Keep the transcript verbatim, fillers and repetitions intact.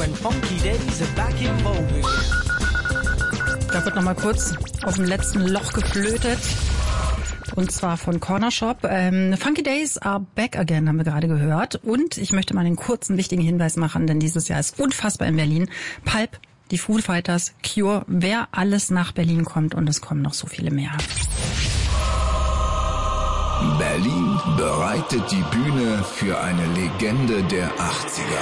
when funky days are back in vogue again. Da wird nochmal kurz auf dem letzten Loch geflötet. Und zwar von Corner Shop. Ähm, Funky Days are back again, haben wir gerade gehört. Und ich möchte mal einen kurzen, wichtigen Hinweis machen, denn dieses Jahr ist unfassbar in Berlin. Pulp, die Foo Fighters, Cure, wer alles nach Berlin kommt, und es kommen noch so viele mehr. Berlin bereitet die Bühne für eine Legende der achtziger.